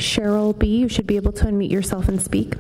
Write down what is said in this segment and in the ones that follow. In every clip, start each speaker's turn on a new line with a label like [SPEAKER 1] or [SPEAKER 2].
[SPEAKER 1] Cheryl B., you should be able to unmute yourself and speak.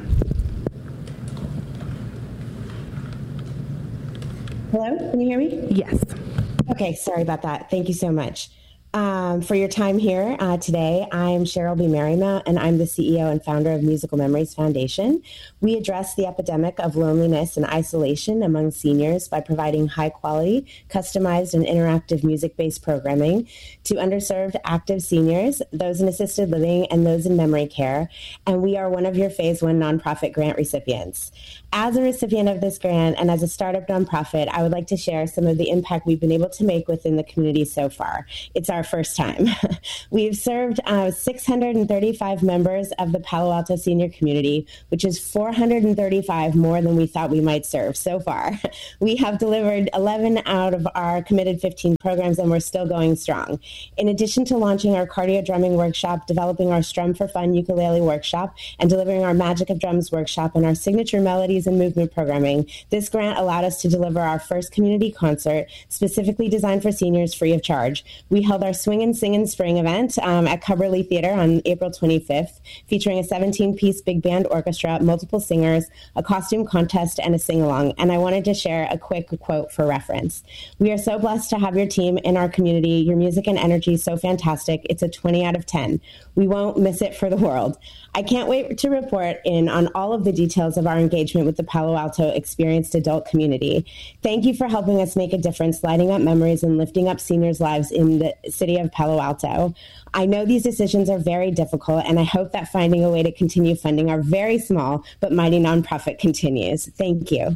[SPEAKER 2] Hello, can you hear me?
[SPEAKER 1] Yes.
[SPEAKER 2] Okay, sorry about that. Thank you so much for your time here today. I'm Cheryl B. Marymount, and I'm the CEO and founder of Musical Memories Foundation. We address the epidemic of loneliness and isolation among seniors by providing high-quality, customized, and interactive music-based programming to underserved active seniors, those in assisted living, and those in memory care. And we are one of your Phase 1 nonprofit grant recipients. As a recipient of this grant and as a startup nonprofit, I would like to share some of the impact we've been able to make within the community so far. It's our first time. We've served 635 members of the Palo Alto senior community, which is 435 more than we thought we might serve so far. We have delivered 11 out of our committed 15 programs, and we're still going strong. In addition to launching our cardio drumming workshop, developing our Strum for Fun ukulele workshop, and delivering our Magic of Drums workshop and our signature melodies and movement programming, this grant allowed us to deliver our first community concert specifically designed for seniors free of charge. We held our Swing and Sing in Spring event at Cubberley Theater on April 25th, featuring a 17-piece big band orchestra, multiple singers, a costume contest, and a sing-along. And I wanted to share a quick quote for reference. "We are so blessed to have your team in our community. Your music and energy is so fantastic. It's a 20 out of 10. We won't miss it for the world. I can't wait to report in on all of the details of our engagement with the Palo Alto experienced adult community. Thank you for helping us make a difference, lighting up memories and lifting up seniors' lives in the city of Palo Alto. I know these decisions are very difficult, and I hope that finding a way to continue funding our very small but mighty nonprofit continues. Thank you."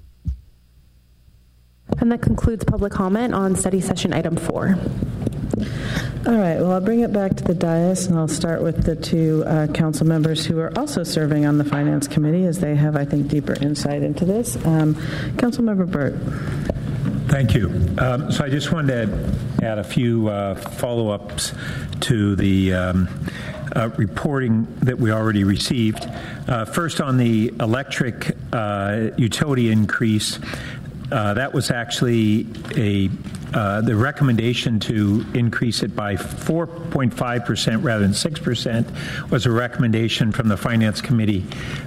[SPEAKER 1] And that concludes public comment on study session item 4.
[SPEAKER 3] All right, well, I'll bring it back to the dais, and I'll start with the two council members who are also serving on the Finance Committee, as they have, I think, deeper insight into this. Councilmember Burt.
[SPEAKER 4] Thank you. So I just wanted to add a few follow-ups to the reporting that we already received. First, on the electric utility increase, that was actually the recommendation to increase it by 4.5% rather than 6% was a recommendation from the Finance Committee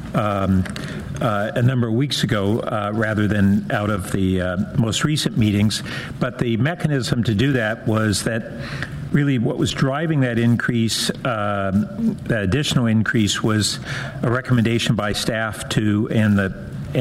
[SPEAKER 4] a number of weeks ago rather than out of the most recent meetings. But the mechanism to do that was that really what was driving that increase, that additional increase, was a recommendation by staff and the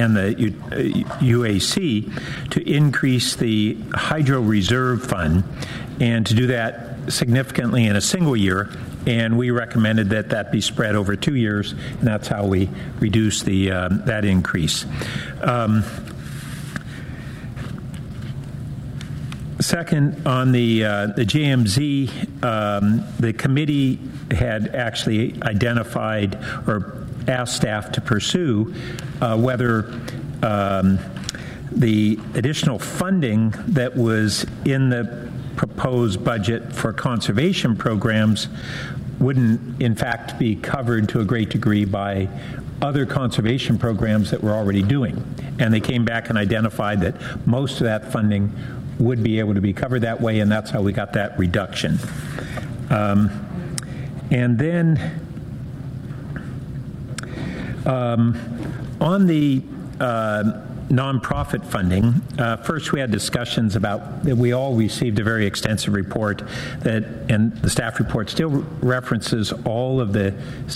[SPEAKER 4] UAC to increase the Hydro Reserve Fund, and to do that significantly in a single year. And we recommended that that be spread over 2 years, and that's how we reduced that increase. Second, on the JMZ, the committee had actually identified or asked staff to pursue whether the additional funding that was in the proposed budget for conservation programs wouldn't, in fact, be covered to a great degree by other conservation programs that we're already doing. And they came back and identified that most of that funding would be able to be covered that way, and that's how we got that reduction. And then on the nonprofit funding, first we had discussions about that. We all received a very extensive report that, and the staff report still references all of the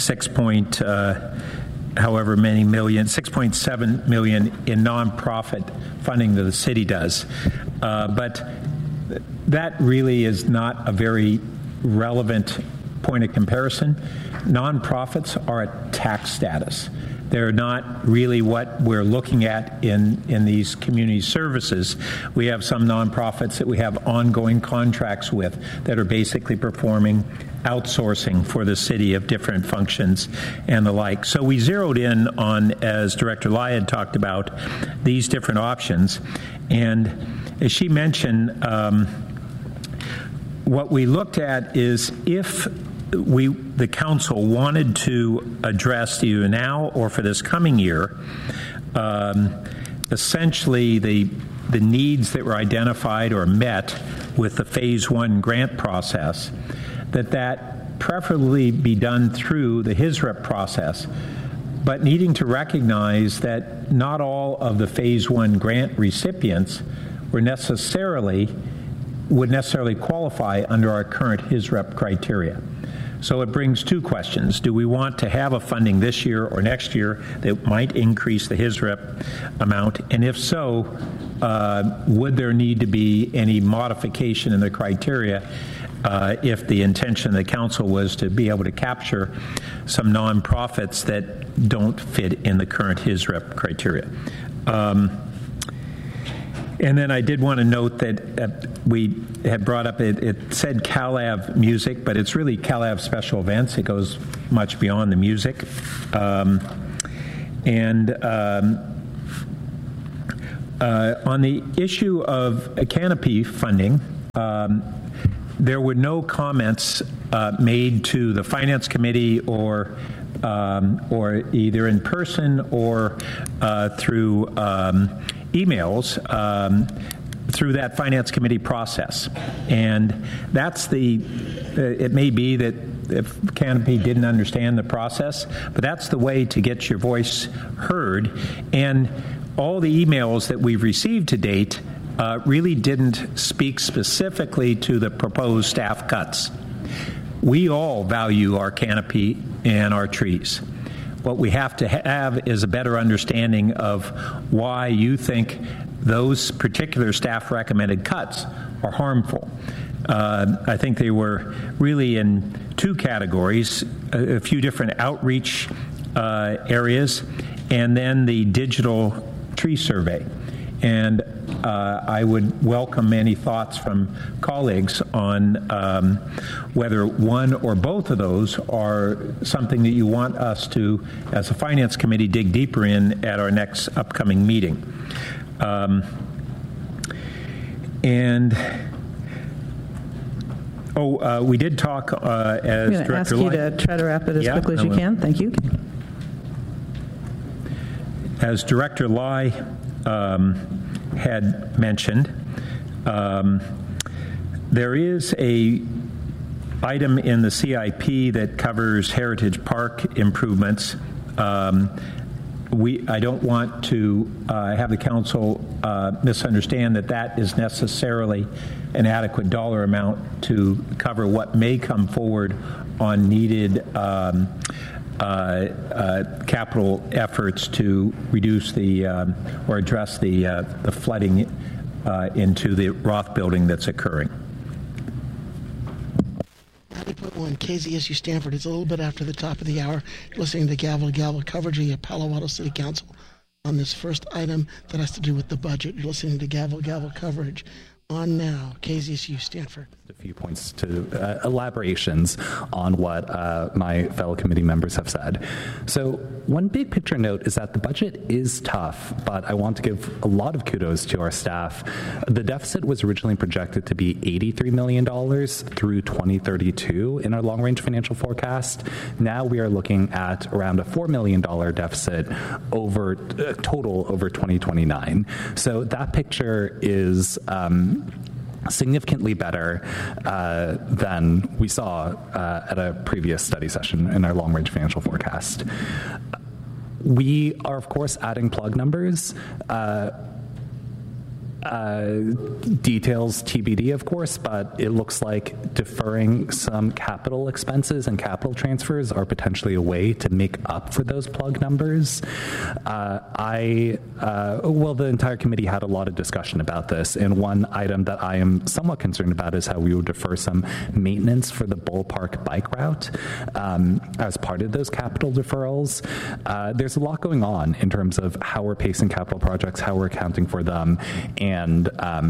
[SPEAKER 4] 6.7 million in nonprofit funding that the city does. But that really is not a very relevant point of comparison. Nonprofits are a tax status. They're not really what we're looking at in these community services. We have some nonprofits that we have ongoing contracts with that are basically performing outsourcing for the city of different functions and the like. So we zeroed in on, as Director Lai had talked about, these different options. And as she mentioned, what we looked at is if the council wanted to address either now or for this coming year, essentially the needs that were identified or met with the Phase 1 grant process, that preferably be done through the HISREP process, but needing to recognize that not all of the Phase 1 grant recipients would necessarily qualify under our current HISREP criteria. So it brings two questions. Do we want to have a funding this year or next year that might increase the HISREP amount? And if so, would there need to be any modification in the criteria if the intention of the council was to be able to capture some nonprofits that don't fit in the current HISREP criteria? And then I did want to note that we had brought up, it said CalAV Music, but it's really CalAV Special Events. It goes much beyond the music. On the issue of Canopy funding, there were no comments made to the Finance Committee or either in person or through emails through that Finance Committee process. And that's it may be that if Canopy didn't understand the process, but that's the way to get your voice heard. And all the emails that we've received to date really didn't speak specifically to the proposed staff cuts. We all value our canopy and our trees. What we have to have is a better understanding of why you think those particular staff recommended cuts are harmful. I think they were really in two categories, a few different outreach areas, and then the digital tree survey. And I would welcome any thoughts from colleagues on whether one or both of those are something that you want us to, as a Finance Committee, dig deeper in at our next upcoming meeting. We did talk as
[SPEAKER 3] I'm going to ask you to try to wrap it as quickly as you can. Thank you.
[SPEAKER 4] As Director Lai had mentioned, there is a item in the CIP that covers Heritage Park improvements. I don't want to have the council misunderstand that is necessarily an adequate dollar amount to cover what may come forward on needed capital efforts to reduce or address the flooding into the Roth building that's occurring.
[SPEAKER 5] KZSU Stanford. It's a little bit after the top of the hour. Listening to Gavel coverage of the Palo Alto City Council on this first item that has to do with the budget. You're listening to Gavel coverage on now, KZSU Stanford.
[SPEAKER 6] A few points to elaborations on what my fellow committee members have said. So one big picture note is that the budget is tough, but I want to give a lot of kudos to our staff. The deficit was originally projected to be $83 million through 2032 in our long-range financial forecast. Now we are looking at around a $4 million deficit total over 2029. So that picture is significantly better than we saw at a previous study session in our long-range financial forecast. We are, of course, adding plug numbers. Details TBD, of course, but it looks like deferring some capital expenses and capital transfers are potentially a way to make up for those plug numbers. The entire committee had a lot of discussion about this, and one item that I am somewhat concerned about is how we would defer some maintenance for the Bull Park bike route as part of those capital deferrals. There's a lot going on in terms of how we're pacing capital projects, how we're accounting for them, and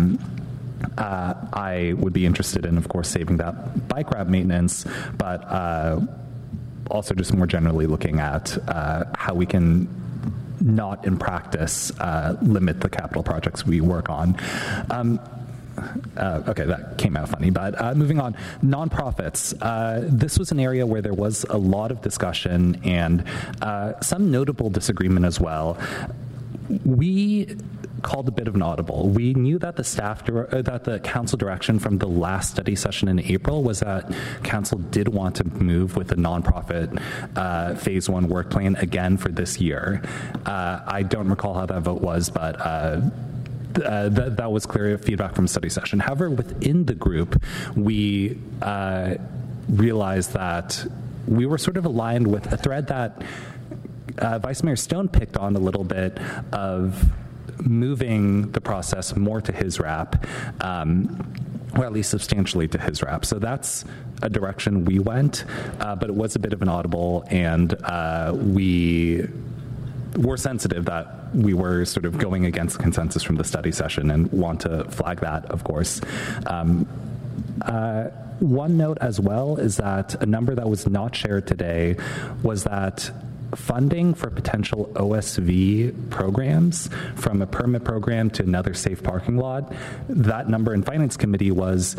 [SPEAKER 6] I would be interested in, of course, saving that bike route maintenance, but also just more generally looking at how we can not in practice limit the capital projects we work on. Okay, that came out funny, but moving on. Nonprofits. This was an area where there was a lot of discussion and some notable disagreement as well. We called a bit of an audible. We knew that the council direction from the last study session in April was that council did want to move with the nonprofit phase 1 work plan again for this year. I don't recall how that vote was, but that was clear feedback from study session. However, within the group, we realized that we were sort of aligned with a thread that Vice Mayor Stone picked on a little bit of moving the process more to his wrap, or at least substantially to his wrap. So that's a direction we went, but it was a bit of an audible, and we were sensitive that we were sort of going against consensus from the study session and want to flag that, of course. One note as well is that a number that was not shared today was that funding for potential OSV programs, from a permit program to another safe parking lot, that number in Finance Committee was